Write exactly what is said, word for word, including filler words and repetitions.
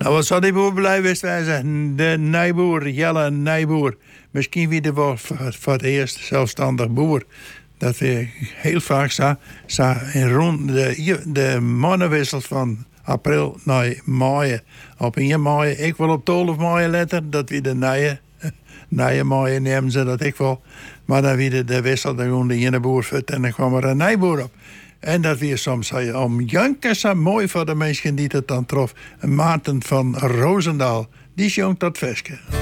Nou, wat zou die boer blij wist wij zeggen? De nijboer, Jelle nijboer. Misschien weer wel voor, voor het eerst zelfstandig boer. Dat we heel vaak za, za in rond de, de maandenwissel van april naar mei. Op één mei, ik wil op twaalf mei letten, dat we de nieuwe, nieuwe mei nemen ze dat ik wel. Maar dan weer de, de wissel, dan gewoon de ene boer voet en dan kwam er een nijboer op. En dat weer soms om janken zo mooi voor de mensen die het dan trof. Maarten van Roosendaal, die zong dat versje.